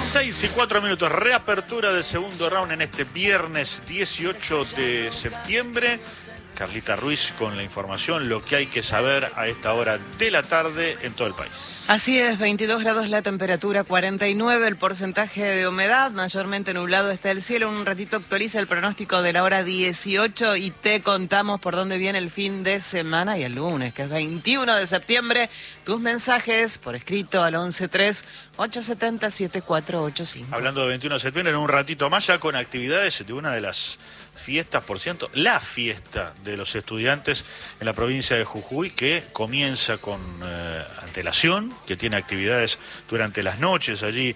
6:04, reapertura del segundo round en este viernes 18 de septiembre. Carlita Ruiz con la información, lo que hay que saber a esta hora de la tarde en todo el país. Así es, 22 grados la temperatura, 49 el porcentaje de humedad, mayormente nublado está el cielo. Un ratito actualiza el pronóstico de la hora 18 y te contamos por dónde viene el fin de semana y el lunes, que es 21 de septiembre. Tus mensajes por escrito al 11-3-870-7485. Hablando de 21 de septiembre, en un ratito más ya con actividades de una de las fiestas, por cierto, la fiesta de los estudiantes en la provincia de Jujuy, que comienza con antelación, que tiene actividades durante las noches allí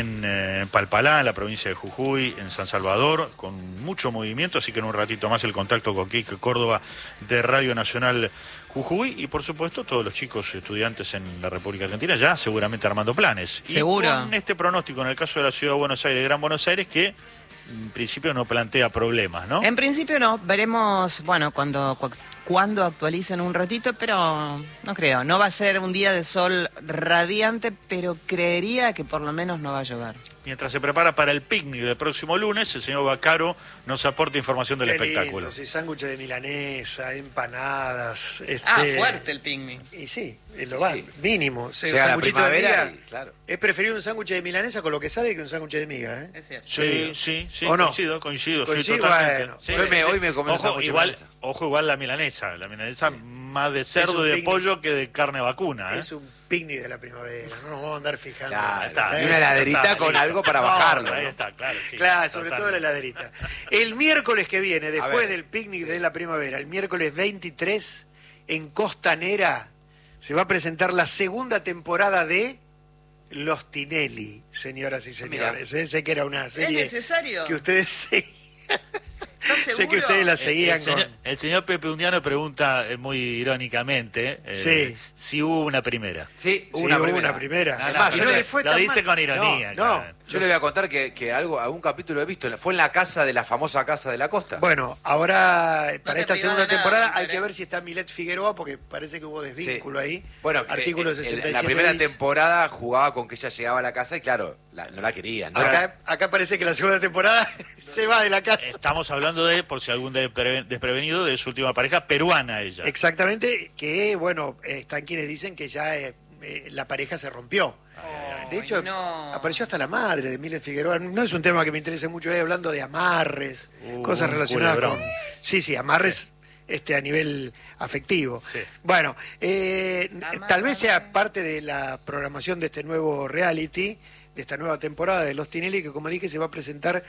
en Palpalá, en la provincia de Jujuy, en San Salvador, con mucho movimiento, así que en un ratito más el contacto con Quique Córdoba de Radio Nacional Jujuy y por supuesto todos los chicos estudiantes en la República Argentina ya seguramente armando planes. ¿Seguro? Y con este pronóstico en el caso de la Ciudad de Buenos Aires, Gran Buenos Aires, que en principio no plantea problemas, ¿no? En principio no, veremos, bueno, cuando actualicen un ratito, pero no creo. No va a ser un día de sol radiante, pero creería que por lo menos no va a llover. Mientras se prepara para el picnic del próximo lunes, el señor Baccaro nos aporta información del espectáculo. Lindo, sí, sándwiches de milanesa, empanadas. Fuerte el picnic. Y sí, lo va, mínimo. O sea, la primavera, claro. Es preferible un sándwich de milanesa con lo que sale que un sándwich de miga, ¿eh? Es cierto. Sí, ¿O no? coincido, ¿Coincido? sí, totalmente. Bueno. Sí, Hoy me comí un sándwich de milanesa. Ojo, igual la milanesa más de cerdo y de pollo que de carne vacuna, ¿eh? Es un picnic de la primavera, no nos vamos a andar fijando. Claro, y una heladerita con algo para bajarlo. Ahí está, claro. Sí, claro, sobre todo la heladerita. El miércoles que viene, después del picnic de la primavera, el miércoles 23, en Costanera, se va a presentar la segunda temporada de Los Tinelli, señoras y señores. Sé que era una serie ¿Es necesario? que ustedes seguían. ¿Estás seguro? Sé que ustedes la seguían el señor Pepe Undiano pregunta muy irónicamente si hubo una primera. Sí, hubo una primera. Además, lo dice con ironía. No. Yo le voy a contar que algún capítulo he visto. Fue en la casa de la famosa Casa de la Costa. Bueno, ahora para te esta privás segunda de nada, temporada hay Andrés. que ver si está Milet Figueroa, porque parece que hubo desvínculo ahí. Bueno, artículo 67. En la primera temporada jugaba con que ella llegaba a la casa y claro, no la querían. Acá parece que la segunda temporada se va de la casa. Estamos hablando de, por si algún desprevenido, de su última pareja peruana ella. Exactamente, que bueno, están quienes dicen que ya la pareja se rompió. De hecho, apareció hasta la madre de Milet Figueroa. No es un tema que me interese mucho, hablando de amarres, cosas relacionadas culebrón. con... Sí, amarres a nivel afectivo. Sí. Bueno, tal vez sea parte de la programación de este nuevo reality, de esta nueva temporada de Los Tinelli, que como dije se va a presentar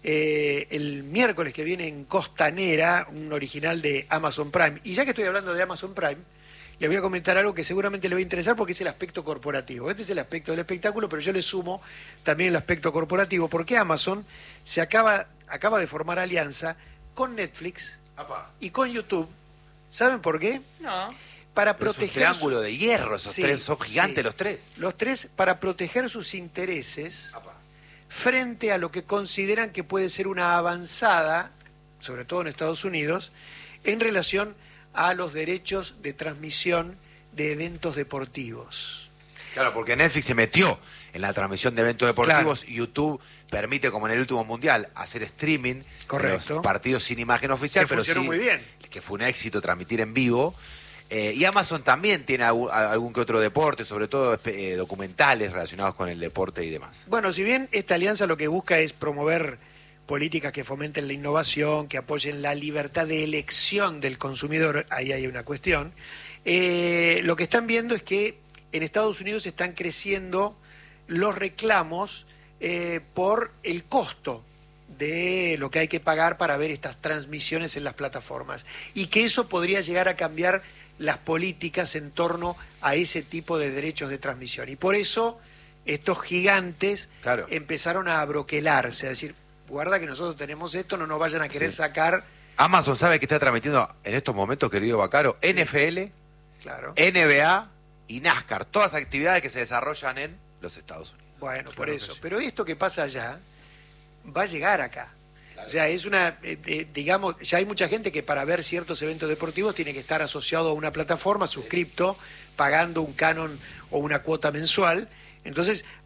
el miércoles que viene en Costanera, un original de Amazon Prime. Y ya que estoy hablando de Amazon Prime, le voy a comentar algo que seguramente le va a interesar porque es el aspecto corporativo. Este es el aspecto del espectáculo, pero yo le sumo también el aspecto corporativo, porque Amazon se acaba de formar alianza con Netflix y con YouTube. ¿Saben por qué? No. Para Pero proteger... es un triángulo de hierro, esos tres, son gigantes los tres. Los tres, para proteger sus intereses frente a lo que consideran que puede ser una avanzada, sobre todo en Estados Unidos, en relación a los derechos de transmisión de eventos deportivos. Claro, porque Netflix se metió en la transmisión de eventos deportivos y YouTube permite, como en el último mundial, hacer streaming de Correcto. los partidos sin imagen oficial, Que pero funcionó sí, muy bien. que fue un éxito transmitir en vivo. Y Amazon también tiene algún que otro deporte, sobre todo documentales relacionados con el deporte y demás. Bueno, si bien esta alianza lo que busca es promover políticas que fomenten la innovación, que apoyen la libertad de elección del consumidor, ahí hay una cuestión, lo que están viendo es que en Estados Unidos están creciendo los reclamos por el costo de lo que hay que pagar para ver estas transmisiones en las plataformas, y que eso podría llegar a cambiar las políticas en torno a ese tipo de derechos de transmisión. Y por eso estos gigantes empezaron a abroquelarse, a decir, guarda que nosotros tenemos esto, no nos vayan a querer sacar... Amazon sabe que está transmitiendo en estos momentos, querido Baccaro, NFL, NBA y NASCAR, todas actividades que se desarrollan en los Estados Unidos. Bueno, por eso. Pero esto que pasa allá va a llegar acá. O sea, es una, digamos, ya hay mucha gente que para ver ciertos eventos deportivos tiene que estar asociado a una plataforma, suscripto, pagando un canon o una cuota mensual. Entonces,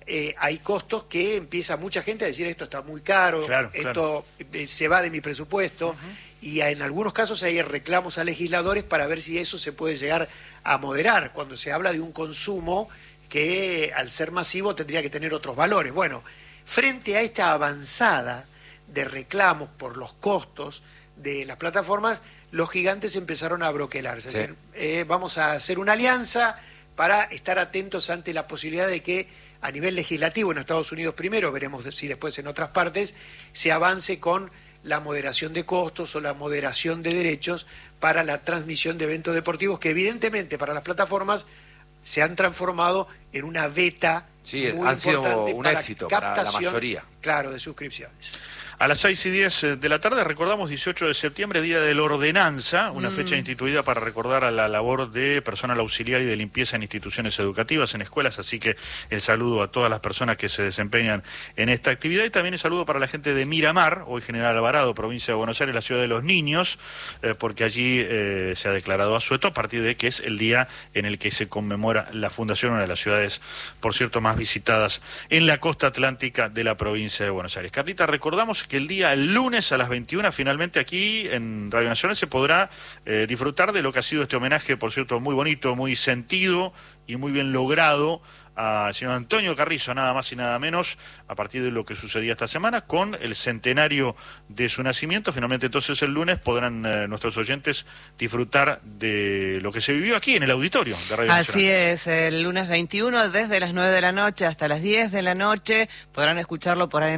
hay costos que empieza mucha gente a decir esto está muy caro, esto se va de mi presupuesto, y en algunos casos hay reclamos a legisladores para ver si eso se puede llegar a moderar, cuando se habla de un consumo que al ser masivo tendría que tener otros valores. Bueno, frente a esta avanzada de reclamos por los costos de las plataformas, los gigantes empezaron a broquelarse. Sí. Es decir, vamos a hacer una alianza para estar atentos ante la posibilidad de que a nivel legislativo en Estados Unidos primero, veremos si después en otras partes, se avance con la moderación de costos o la moderación de derechos para la transmisión de eventos deportivos que evidentemente para las plataformas se han transformado en una beta muy han sido un éxito para la mayoría. Claro, de suscripciones. A las 6:10 de la tarde recordamos 18 de septiembre, Día de la Ordenanza, una fecha instituida para recordar a la labor de personal auxiliar y de limpieza en instituciones educativas, en escuelas, así que el saludo a todas las personas que se desempeñan en esta actividad y también el saludo para la gente de Miramar, hoy General Alvarado, provincia de Buenos Aires, la ciudad de los niños, porque allí se ha declarado asueto a partir de que es el día en el que se conmemora la fundación, una de las ciudades, por cierto, más visitadas en la costa atlántica de la provincia de Buenos Aires. Carlita, recordamos que el lunes a las 21 finalmente aquí en Radio Nacional se podrá disfrutar de lo que ha sido este homenaje, por cierto, muy bonito, muy sentido y muy bien logrado al señor Antonio Carrizo, nada más y nada menos, a partir de lo que sucedía esta semana, con el centenario de su nacimiento. Finalmente, entonces, el lunes podrán nuestros oyentes disfrutar de lo que se vivió aquí en el auditorio de Radio Nacional. Así es, el lunes 21, desde las 9 de la noche hasta las 10 de la noche, podrán escucharlo por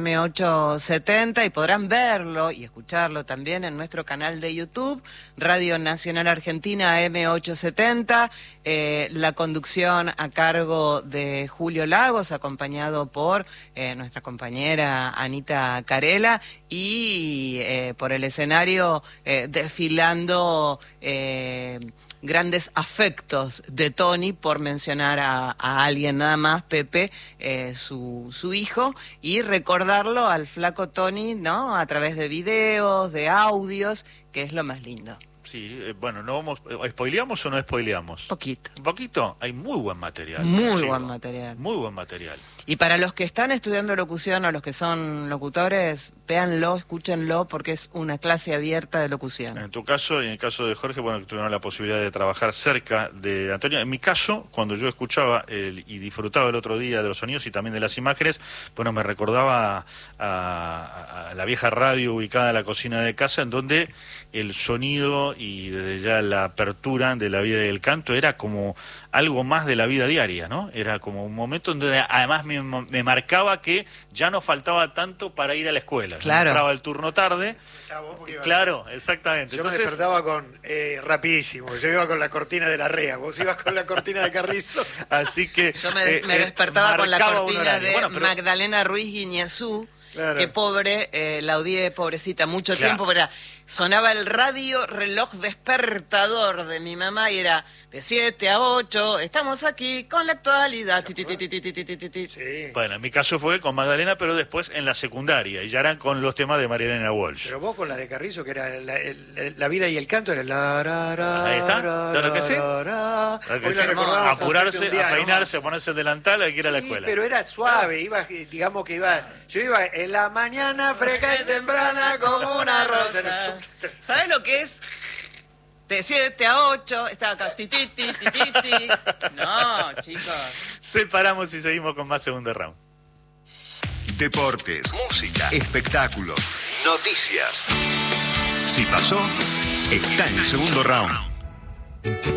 AM870 y podrán verlo y escucharlo también en nuestro canal de YouTube, Radio Nacional Argentina AM870, la conducción a cargo de Julio Lagos, acompañado por nuestra compañera Anita Carela, y por el escenario desfilando grandes afectos de Tony, por mencionar a alguien nada más, Pepe, su hijo, y recordarlo al flaco Tony, ¿no? A través de videos, de audios, que es lo más lindo. Sí, bueno, no vamos, ¿spoileamos o no spoileamos? Poquito. ¿Un poquito? Hay muy buen material. Muy buen material. Muy buen material. Y para los que están estudiando locución o los que son locutores, véanlo, escúchenlo, porque es una clase abierta de locución. En tu caso y en el caso de Jorge, bueno, que tuvieron la posibilidad de trabajar cerca de Antonio. En mi caso, cuando yo escuchaba y disfrutaba el otro día de los sonidos y también de las imágenes, bueno, me recordaba a la vieja radio ubicada en la cocina de casa, en donde el sonido y desde ya la apertura de la vida y el canto era como algo más de la vida diaria, ¿no? Era como un momento donde además me marcaba que ya no faltaba tanto para ir a la escuela. Claro. Entraba el turno tarde. Claro, exactamente. Yo me despertaba rapidísimo. Yo iba con la cortina de la REA, vos ibas con la cortina de Carrizo. Así que yo me despertaba con la cortina de Magdalena Ruiz Guiñazú. Claro. Que pobre, la odié, pobrecita, mucho tiempo, pero sonaba el radio reloj despertador de mi mamá y era de 7 a 8, estamos aquí con la actualidad. Sí. Bueno, en mi caso fue con Magdalena, pero después en la secundaria, y ya eran con los temas de María Elena Walsh. Pero vos con la de Carrizo, que era la vida y el canto, era ahí está, ¿todo lo que sí? Apurarse, a peinarse, a ponerse el delantal, hay que ir a la escuela. Pero era suave, yo iba en la mañana fresca y temprana como una rosa. ¿Sabes lo que es? De 7 a 8, estaba acá, No, chicos. Separamos y seguimos con más segundo round. Deportes, música, espectáculos, noticias. Si pasó, está en el segundo round.